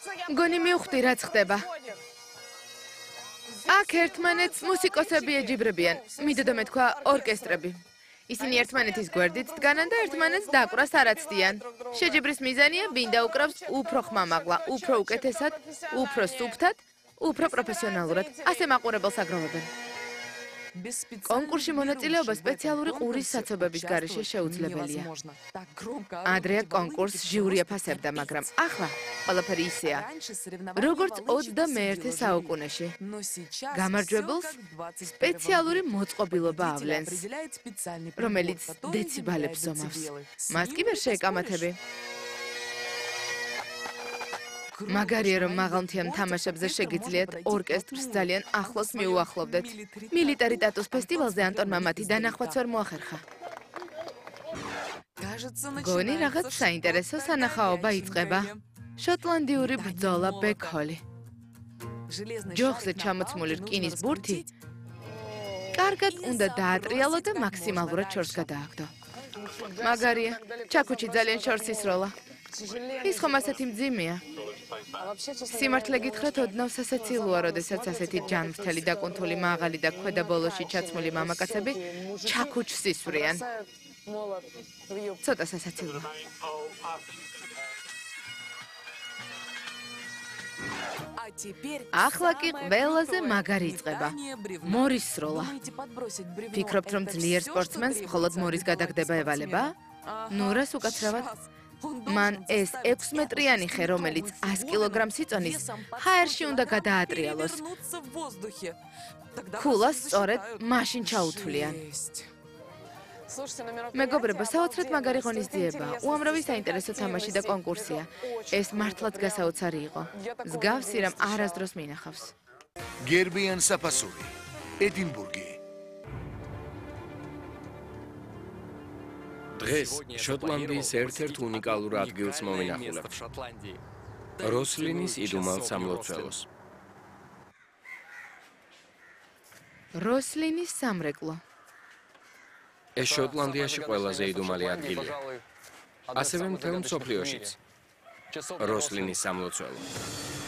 მგონი მივხვდი რაც ხდება. აქ ერთმანეთს მუსიკოსები ეჯიბრებიან. მიდოდა მეთქვა ორკესტრები. ისინი ერთმანეთის გვერდით დგანან და ერთმანეთს დაკვრას არ აცდიან. შეჯიბრის მიზანია ბინდა უკრავს უფრო ხმამაღლა, უფრო უკეთესად, უფრო სუფთად, უფრო პროფესიონალურად. ასე მაყურებელს აგროვებენ. კონკურსში მონაწილეობა სპეციალური ყურის საცობების გარეშე შეუძლებელია. ადრე კონკურსს ჟიური აფასებდა, მაგრამ ახლა ყველაფერი ისეა, როგორც 21 საუკუნეში. გამარჯვებულს სპეციალური მოწყობილობა ავლენს, რომელიც დეციბალებს ზომავს. მას კი ვერ შეეკამათები. მაგარია რომ მაღალმთიან თამაშებზე შეგიძლიათ ორკესტრს ძალიან ახლოს მიუახლოვდეთ. მილიტარიტატუს ფესტივალზე ანტონმა მათი დანახვაც ვერ მოახერხა. გონი რაღაც საინტერესო სანახაობა იწყება. შოტლანდიური ბრძოლა ბექჰოლი. ჯოხზე ჩამოცმული რკინის ბურთი კარგად უნდა დაატრიალო და მაქსიმალურად შორს გადააგდო. მაგარია, ჩაქუჩი ძალიან შორს ისროლა. ის ხომ ასეთი მძიმეა. სიმართლე გითხრათ, ოდნავ სასაცილოა, როდესაც ასეთი ჯანმრთელი დაკუნთული მაღალი და ქვედა ბოლოში ჩაცმული მამაკაცები ჩაქუჩს ისვრიან. ცოტა სასაცილოა. ახლა კი ყველაზე მაგარი იწყება. მორის სროლა. ფიქრობთ, რომ ძლიერ სპორტსმენს მხოლოდ მორის გადაგდება ევალება? ნუ რას უკაცრავად? მან ეს 6 მეტრიანი ხე, რომელიც 100 კილოგრამს იწონის, ჰაერში უნდა გადაატრიალოს. ქულას სწორედ მაშინ ჩაუთვლიან. მეგობრებო, საოცრად მაგარი ღონისძიებაა. უამრავი საინტერესო თამაში და კონკურსია. ეს მართლაც გასაოცარი იყო. მსგავსი რამ არასდროს მინახავს. გერბიან საფასური, ედინბურგი. დღეს შოტლანდიის ერთ-ერთ უნიკალურ ადგილს მოვინახულებ. როსლინის იდუმალ სამლოცველოს. როსლინის სამრეკლო. ეს შოტლანდიაში ყველაზე იდუმალი ადგილია. ასევე მთელ მსოფლიოშიც. როსლინის სამლოცველო.